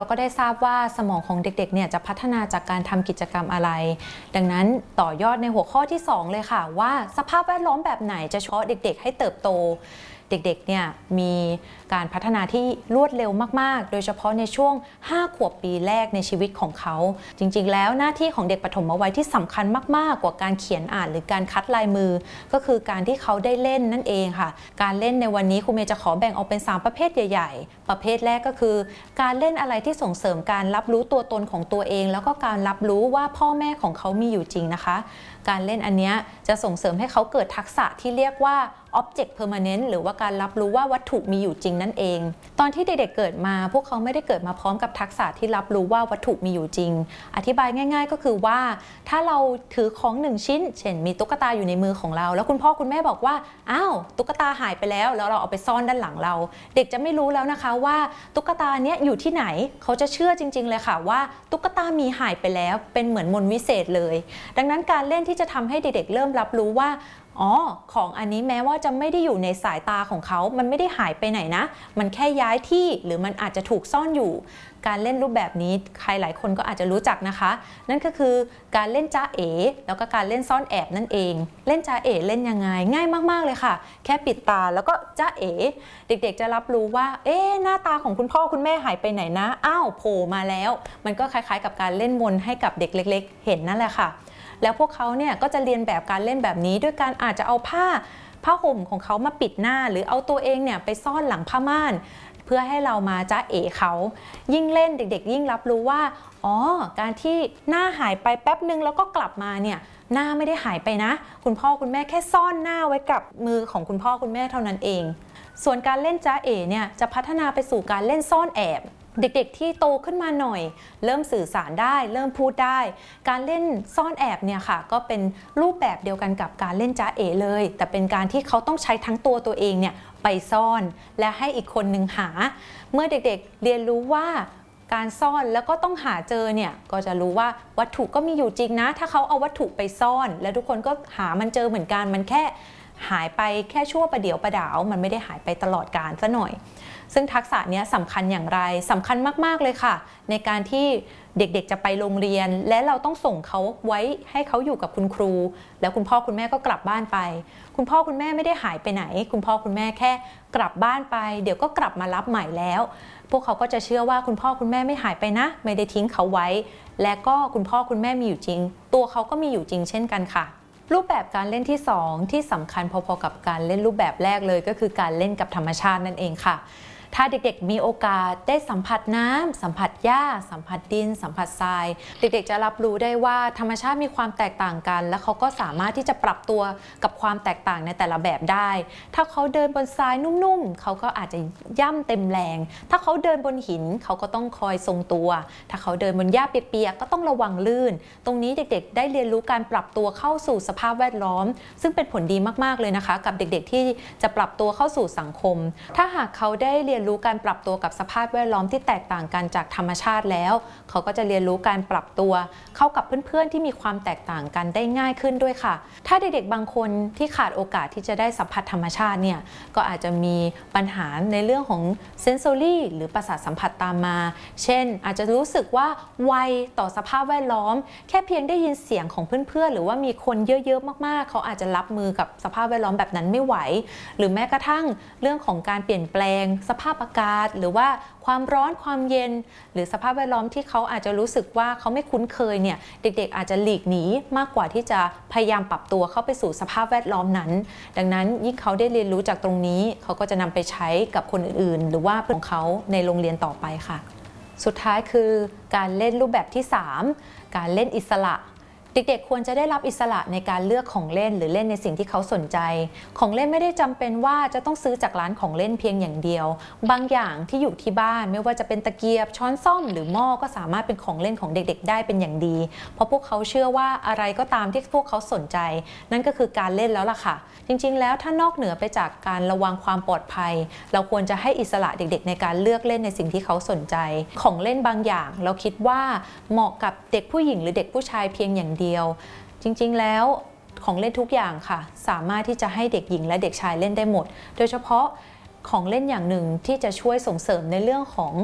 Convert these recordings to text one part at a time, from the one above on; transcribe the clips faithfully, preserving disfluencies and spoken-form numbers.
เราก็ได้ทราบว่าสมองของเด็กๆเนี่ยจะพัฒนาจากการทำกิจกรรมอะไรดังนั้นต่อยอดในหัวข้อที่สองเลยค่ะว่าสภาพแวดล้อมแบบไหนจะช่วยเด็กๆให้เติบโตเด็กๆเนี่ยมีการพัฒนาที่รวดเร็วมากๆโดยเฉพาะในช่วงห้าขวบปีแรกในชีวิตของเขาจริงๆแล้วหน้าที่ของเด็กปฐมวัยที่สำคัญมากๆกว่าการเขียนอ่านหรือการคัดลายมือก็คือการที่เขาได้เล่นนั่นเองค่ะการเล่นในวันนี้ครูเมย์จะขอแบ่งออกเป็นสามประเภทใหญ่ๆประเภทแรกก็คือการเล่นอะไรที่ส่งเสริมการรับรู้ตัวตนของตัวเองแล้วก็การรับรู้ว่าพ่อแม่ของเขามีอยู่จริงนะคะการเล่นอันนี้จะส่งเสริมให้เขาเกิดทักษะที่เรียกว่า object permanent หรือว่าการรับรู้ว่าวัตถุมีอยู่จริงนั่นเองตอนที่เด็กๆเกิดมาพวกเขาไม่ได้เกิดมาพร้อมกับทักษะที่รับรู้ว่าวัตถุมีอยู่จริงอธิบายง่ายๆก็คือว่าถ้าเราถือของหนึ่งชิ้นเช่นมีตุ๊กตาอยู่ในมือของเราแล้วคุณพ่อคุณแม่บอกว่าอ้าวตุ๊กตาหายไปแล้วแล้วเราเอาไปซ่อนด้านหลังเราเด็กจะไม่รู้แล้วนะคะว่าตุ๊กตาเนี้ยอยู่ที่ไหนเขาจะเชื่อจริงๆเลยค่ะว่าตุ๊กตามีหายไปแล้วเป็นเหมือนมนต์วิเศษเลยดังนั้นการเล่นที่จะทำให้เด็กๆเริ่มรับรู้ว่าอ๋อของอันนี้แม้ว่าจะไม่ได้อยู่ในสายตาของเขามันไม่ได้หายไปไหนนะมันแค่ย้ายที่หรือมันอาจจะถูกซ่อนอยู่การเล่นรูปแบบนี้ใครหลายคนก็อาจจะรู้จักนะคะนั่นก็คือการเล่นจ้าเอ๋แล้วก็การเล่นซ่อนแอบนั่นเองเล่นจ้าเอ๋เล่นยังไงง่ายมากๆเลยค่ะแค่ปิดตาแล้วก็จ้าเอ๋เด็กๆจะรับรู้ว่าเอ๊ะหน้าตาของคุณพ่อคุณแม่หายไปไหนนะอ้าวโผล่มาแล้วมันก็คล้ายๆกับการเล่นมนต์ให้กับเด็กเล็กๆเห็นนั่นแหละค่ะแล้วพวกเขาเนี่ยก็จะเรียนแบบการเล่นแบบนี้ด้วยการอาจจะเอาผ้าผ้าห่มของเขามาปิดหน้าหรือเอาตัวเองเนี่ยไปซ่อนหลังผ้าม่านเพื่อให้เรามาจ้าเอ๋เขายิ่งเล่นเด็กๆยิ่งรับรู้ว่าอ๋อการที่หน้าหายไปแป๊บนึงแล้วก็กลับมาเนี่ยหน้าไม่ได้หายไปนะคุณพ่อคุณแม่แค่ซ่อนหน้าไว้กับมือของคุณพ่อคุณแม่เท่านั้นเองส่วนการเล่นจ้าเอ๋เนี่ยจะพัฒนาไปสู่การเล่นซ่อนแอบเด็กๆที่โตขึ้นมาหน่อยเริ่มสื่อสารได้เริ่มพูดได้การเล่นซ่อนแอบเนี่ยค่ะก็เป็นรูปแบบเดียวกันกับการเล่นจ้าเอ๋เลยแต่เป็นการที่เขาต้องใช้ทั้งตัวตัวเองเนี่ยไปซ่อนและให้อีกคนหนึ่งหาเมื่อเด็กๆเรียนรู้ว่าการซ่อนแล้วก็ต้องหาเจอเนี่ยก็จะรู้ว่าวัตถุก็มีอยู่จริงนะถ้าเขาเอาวัตถุไปซ่อนแล้วทุกคนก็หามันเจอเหมือนกันมันแค่หายไปแค่ชั่วประเดี๋ยวประดาวมันไม่ได้หายไปตลอดกาลซะหน่อยซึ่งทักษะนี้สำคัญอย่างไรสำคัญมากๆเลยค่ะในการที่เด็กๆจะไปโรงเรียนและเราต้องส่งเขาไว้ให้เขาอยู่กับคุณครูแล้วคุณพ่อคุณแม่ก็กลับบ้านไปคุณพ่อคุณแม่ไม่ได้หายไปไหนคุณพ่อคุณแม่แค่กลับบ้านไปเดี๋ยวก็กลับมารับใหม่แล้วพวกเขาก็จะเชื่อว่าคุณพ่อคุณแม่ไม่หายไปนะไม่ได้ทิ้งเขาไว้และก็คุณพ่อคุณแม่มีอยู่จริงตัวเขาก็มีอยู่จริงเช่นกันค่ะรูปแบบการเล่นที่สองที่สำคัญพอๆกับการเล่นรูปแบบแรกเลยก็คือการเล่นกับธรรมชาตินั่นเองค่ะถ้าเด็กๆมีโอกาสได้สัมผัสน้ำสัมผัสหญ้าสัมผัสดินสัมผัสทรายเด็กๆจะรับรู้ได้ว่าธรรมชาติมีความแตกต่างกันและเขาก็สามารถที่จะปรับตัวกับความแตกต่างในแต่ละแบบได้ถ้าเขาเดินบนทรายนุ่มๆเขาก็อาจจะย่ำเต็มแรงถ้าเขาเดินบนหินเขาก็ต้องคอยทรงตัวถ้าเขาเดินบนหญ้าเปียกๆก็ต้องระวังลื่นตรงนี้เด็กๆได้เรียนรู้การปรับตัวเข้าสู่สภาพแวดล้อมซึ่งเป็นผลดีมากๆเลยนะคะกับเด็กๆที่จะปรับตัวเข้าสู่สังคมถ้าหากเขาได้เรียนรู้การปรับตัวกับสภาพแวดล้อมที่แตกต่างกันจากธรรมชาติแล้วเขาก็จะเรียนรู้การปรับตัวเข้ากับเพื่อนๆที่มีความแตกต่างกันได้ง่ายขึ้นด้วยค่ะถ้าเด็กๆบางคนที่ขาดโอกาสที่จะได้สัมผัสธรรมชาติเนี่ยก็อาจจะมีปัญหาในเรื่องของเซนโซรี่หรือประสาทสัมผัสตามมาเช่นอาจจะรู้สึกว่าไวต่อสภาพแวดล้อมแค่เพียงได้ยินเสียงของเพื่อนๆหรือว่ามีคนเยอะๆมากๆเขาอาจจะรับมือกับสภาพแวดล้อมแบบนั้นไม่ไหวหรือแม้กระทั่งเรื่องของการเปลี่ยนแปลงสภาพอากาศหรือว่าความร้อนความเย็นหรือสภาพแวดล้อมที่เขาอาจจะรู้สึกว่าเขาไม่คุ้นเคยเนี่ยเด็กๆอาจจะหลีกหนีมากกว่าที่จะพยายามปรับตัวเข้าไปสู่สภาพแวดล้อมนั้นดังนั้นยิ่งเขาได้เรียนรู้จากตรงนี้เขาก็จะนำไปใช้กับคนอื่นๆหรือว่าเพื่อนของเขาในโรงเรียนต่อไปค่ะสุดท้ายคือการเล่นรูปแบบที่สามการเล่นอิสระเด็กๆควรจะได้รับอิสระในการเลือกของเล่นหรือเล่นในสิ่งที่เขาสนใจของเล่นไม่ได้จำเป็นว่าจะต้องซื้อจากร้านของเล่นเพียงอย่างเดียวบางอย่างที่อยู่ที่บ้านไม่ว่าจะเป็นตะเกียบช้อนส้อมหรือหม้อก็สามารถเป็นของเล่นของเด็กๆได้เป็นอย่างดีเพราะพวกเขาเชื่อว่าอะไรก็ตามที่พวกเขาสนใจนั่นก็คือการเล่นแล้วล่ะค่ะจริงๆแล้วถ้านอกเหนือไปจากการระวังความปลอดภัยเราควรจะให้อิสระเด็กๆในการเลือกเล่นในสิ่งที่เขาสนใจของเล่นบางอย่างเราคิดว่าเหมาะกับเด็กผู้หญิงหรือเด็กผู้ชายเพียงอย่างเดียวจริงๆแล้วของเล่นทุกอย่างค่ะสามารถที่จะให้เด็กหญิงและเด็กชายเล่นได้หมดโดยเฉพาะของเล่นอย่างหนึ่งที่จะช่วยส่งเสริมในเรื่องของ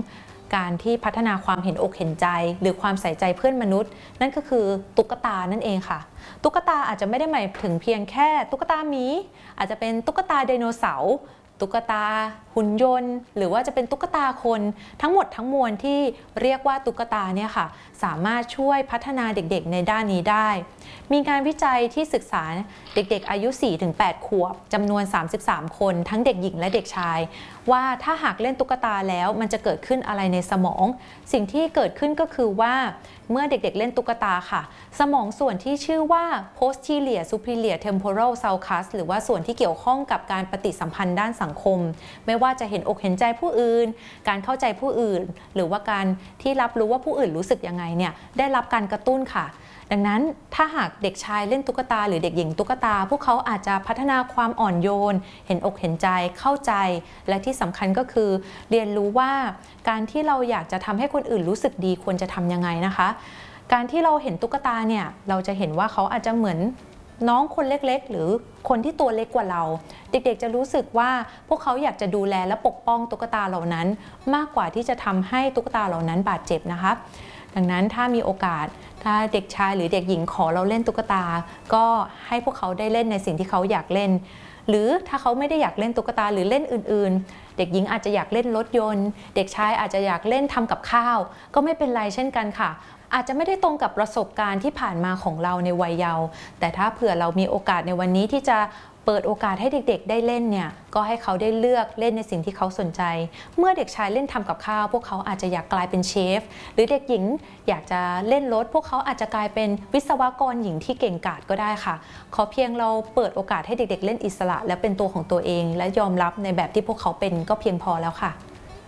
การที่พัฒนาความเห็นอกเห็นใจหรือความใส่ใจเพื่อนมนุษย์นั่นก็คือตุ๊กตานั่นเองค่ะตุ๊กตาอาจจะไม่ได้หมายถึงเพียงแค่ตุ๊กตาหมีอาจจะเป็นตุ๊กตาไดโนเสาร์ตุ๊กตาหุ่นยนต์หรือว่าจะเป็นตุ๊กตาคนทั้งหมดทั้งมวลที่เรียกว่าตุ๊กตาเนี่ยค่ะสามารถช่วยพัฒนาเด็กๆในด้านนี้ได้มีงานวิจัยที่ศึกษาเด็กๆอายุ สี่ถึงแปด ขวบจำนวนสามสิบสามคนทั้งเด็กหญิงและเด็กชายว่าถ้าหากเล่นตุ๊กตาแล้วมันจะเกิดขึ้นอะไรในสมองสิ่งที่เกิดขึ้นก็คือว่าเมื่อเด็กๆเล่นตุ๊กตาค่ะสมองส่วนที่ชื่อว่า posterior superior temporal sulcus หรือว่าส่วนที่เกี่ยวข้องกับการปฏิสัมพันธ์ด้านสังคมไม่ว่าจะเห็นอกเห็นใจผู้อื่นการเข้าใจผู้อื่นหรือว่าการที่รับรู้ว่าผู้อื่นรู้สึกยังไงเนี่ยได้รับการกระตุ้นค่ะดังนั้นถ้าหากเด็กชายเล่นตุ๊กตาหรือเด็กหญิงตุ๊กตาพวกเขาอาจจะพัฒนาความอ่อนโยนเห็นอกเห็นใจเข้าใจและที่สำคัญก็คือเรียนรู้ว่าการที่เราอยากจะทำให้คนอื่นรู้สึกดีควรจะทำยังไงนะคะการที่เราเห็นตุ๊กตาเนี่ยเราจะเห็นว่าเขาอาจจะเหมือนน้องคนเล็กๆหรือคนที่ตัวเล็กกว่าเราเด็กๆจะรู้สึกว่าพวกเขาอยากจะดูแลและปกป้องตุ๊กตาเหล่านั้นมากกว่าที่จะทำให้ตุ๊กตาเหล่านั้นบาดเจ็บนะคะดังนั้นถ้ามีโอกาสถ้าเด็กชายหรือเด็กหญิงขอเราเล่นตุ๊กตาก็ให้พวกเขาได้เล่นในสิ่งที่เขาอยากเล่นหรือถ้าเขาไม่ได้อยากเล่นตุ๊กตาหรือเล่นอื่นๆเด็กหญิงอาจจะอยากเล่นรถยนต์เด็กชายอาจจะอยากเล่นทำกับข้าวก็ไม่เป็นไรเช่นกันค่ะอาจจะไม่ได้ตรงกับประสบการณ์ที่ผ่านมาของเราในวัยเยาว์แต่ถ้าเผื่อเรามีโอกาสในวันนี้ที่จะเปิดโอกาสให้เด็กๆได้เล่นเนี่ยก็ให้เขาได้เลือกเล่นในสิ่งที่เขาสนใจเมื่อเด็กชายเล่นทำกับข้าวพวกเขาอาจจะอยากกลายเป็นเชฟหรือเด็กหญิงอยากจะเล่นรถพวกเขาอาจจะกลายเป็นวิศวกรหญิงที่เก่งกาจก็ได้ค่ะขอเพียงเราเปิดโอกาสให้เด็กๆเล่นอิสระและเป็นตัวของตัวเองและยอมรับในแบบที่พวกเขาเป็นก็เพียงพอแล้วค่ะ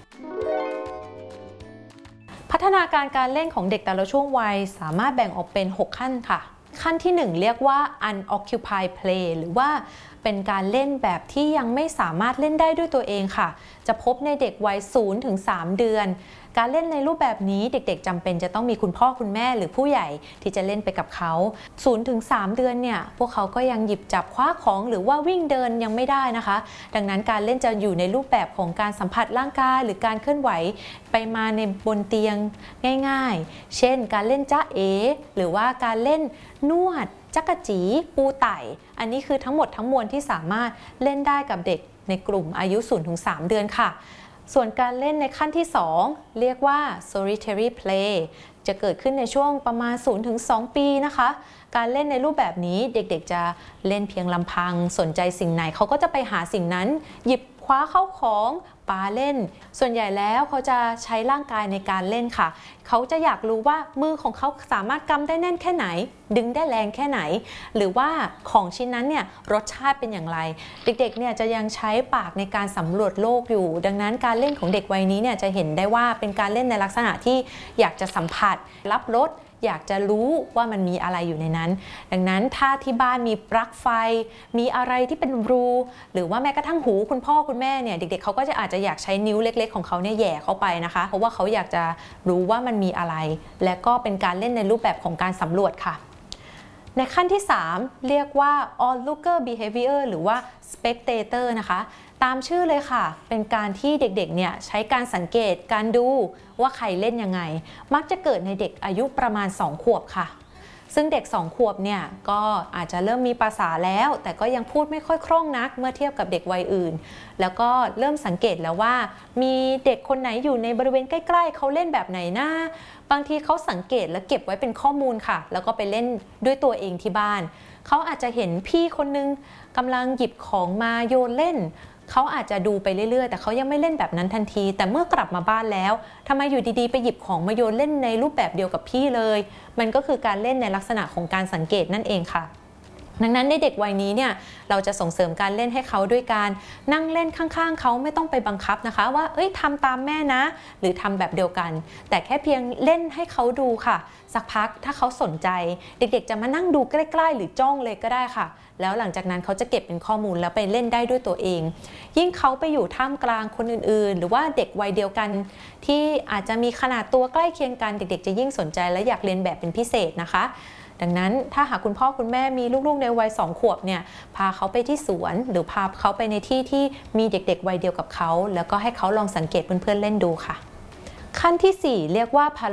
พัฒนาการการเล่นของเด็กแต่ละช่วงวัยสามารถแบ่งออกเป็นหกขั้นค่ะขั้นที่หนึ่งเรียกว่า unoccupied play หรือว่าเป็นการเล่นแบบที่ยังไม่สามารถเล่นได้ด้วยตัวเองค่ะจะพบในเด็กวัย ศูนย์ถึงสาม เดือนการเล่นในรูปแบบนี้เด็กๆจำเป็นจะต้องมีคุณพ่อคุณแม่หรือผู้ใหญ่ที่จะเล่นไปกับเขา ศูนย์ถึงสาม เดือนเนี่ยพวกเขาก็ยังหยิบจับคว้าของหรือว่าวิ่งเดินยังไม่ได้นะคะดังนั้นการเล่นจะอยู่ในรูปแบบของการสัมผัสร่างกายหรือการเคลื่อนไหวไปมาในบนเตียงง่ายๆเช่นการเล่นจ๊ะเอ๋หรือว่าการเล่นนวดจักรจีปูไต่อันนี้คือทั้งหมดทั้งมวลที่สามารถเล่นได้กับเด็กในกลุ่มอายุ ศูนย์ถึงสาม เดือนค่ะส่วนการเล่นในขั้นที่สองเรียกว่า solitary play จะเกิดขึ้นในช่วงประมาณ ศูนย์ถึงสอง ปีนะคะการเล่นในรูปแบบนี้เด็กๆจะเล่นเพียงลำพังสนใจสิ่งไหนเขาก็จะไปหาสิ่งนั้นหยิบคว้าเข้าของปาเล่นส่วนใหญ่แล้วเขาจะใช้ร่างกายในการเล่นค่ะเขาจะอยากรู้ว่ามือของเขาสามารถกำได้แน่นแค่ไหนดึงได้แรงแค่ไหนหรือว่าของชิ้นนั้นเนี่ยรสชาติเป็นอย่างไรเด็กๆเนี่ยจะยังใช้ปากในการสำรวจโลกอยู่ดังนั้นการเล่นของเด็กวัยนี้เนี่ยจะเห็นได้ว่าเป็นการเล่นในลักษณะที่อยากจะสัมผัสรับรสอยากจะรู้ว่ามันมีอะไรอยู่ในนั้นดังนั้นถ้าที่บ้านมีปลั๊กไฟมีอะไรที่เป็นรูหรือว่าแม้กระทั่งหูคุณพ่อคุณแม่เนี่ยเด็กๆเขาก็จะอาจจะอยากใช้นิ้วเล็กๆของเขาเนี่ยแหย่เข้าไปนะคะเพราะว่าเขาอยากจะรู้ว่ามันมีอะไรและก็เป็นการเล่นในรูปแบบของการสำรวจค่ะในขั้นที่สามเรียกว่า onlooker behavior หรือว่า spectator นะคะตามชื่อเลยค่ะเป็นการที่เด็กๆเนี่ยใช้การสังเกตการดูว่าใครเล่นยังไงมักจะเกิดในเด็กอายุประมาณสองขวบค่ะซึ่งเด็กสองขวบเนี่ยก็อาจจะเริ่มมีภาษาแล้วแต่ก็ยังพูดไม่ค่อยคล่องนักเมื่อเทียบกับเด็กวัยอื่นแล้วก็เริ่มสังเกตแล้วว่ามีเด็กคนไหนอยู่ในบริเวณใกล้ๆเขาเล่นแบบไหนนะบางทีเขาสังเกตและเก็บไว้เป็นข้อมูลค่ะแล้วก็ไปเล่นด้วยตัวเองที่บ้านเขาอาจจะเห็นพี่คนนึงกำลังหยิบของมาโยนเล่นเขาอาจจะดูไปเรื่อยๆแต่เขายังไม่เล่นแบบนั้นทันทีแต่เมื่อกลับมาบ้านแล้วทำไมอยู่ดีๆไปหยิบของมาโยนเล่นในรูปแบบเดียวกับพี่เลยมันก็คือการเล่นในลักษณะของการสังเกตนั่นเองค่ะดังนั้นในเด็กวัยนี้เนี่ยเราจะส่งเสริมการเล่นให้เขาด้วยการนั่งเล่นข้างๆเขาไม่ต้องไปบังคับนะคะว่าเอ้ยทำตามแม่นะหรือทำแบบเดียวกันแต่แค่เพียงเล่นให้เขาดูค่ะสักพักถ้าเขาสนใจเด็กๆจะมานั่งดูใกล้ๆหรือจ้องเลยก็ได้ค่ะแล้วหลังจากนั้นเขาจะเก็บเป็นข้อมูลแล้วไปเล่นได้ด้วยตัวเองยิ่งเขาไปอยู่ท่ามกลางคนอื่นๆหรือว่าเด็กวัยเดียวกันที่อาจจะมีขนาดตัวใกล้เคียงกันเด็กๆจะยิ่งสนใจและอยากเรียนแบบเป็นพิเศษนะคะดังนั้นถ้าหากคุณพ่อคุณแม่มีลูกๆในวัยสองขวบเนี่ยพาเขาไปที่สวนหรือพาเขาไปในที่ที่มีเด็กๆวัยเดียวกับเขาแล้วก็ให้เขาลองสังเกตเพื่อนๆเล่นดูค่ะขั้นที่สี่เรียกว่าภาร